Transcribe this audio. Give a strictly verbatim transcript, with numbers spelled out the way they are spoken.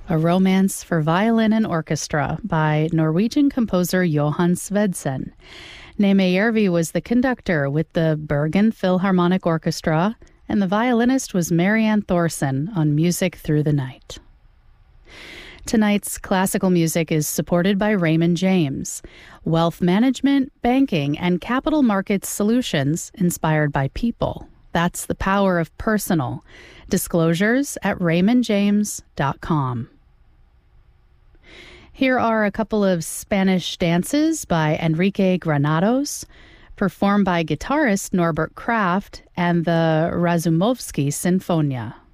A Romance for Violin and Orchestra by Norwegian composer Johan Svedsen. Neme Järvi was the conductor with the Bergen Philharmonic Orchestra, and the violinist was Marianne Thorsen on Music Through the Night. Tonight's classical music is supported by Raymond James, wealth management, banking, and capital markets solutions inspired by people. That's the power of personal. Disclosures at raymond james dot com. Here are a couple of Spanish dances by Enrique Granados, performed by guitarist Norbert Kraft and the Razumovsky Sinfonia.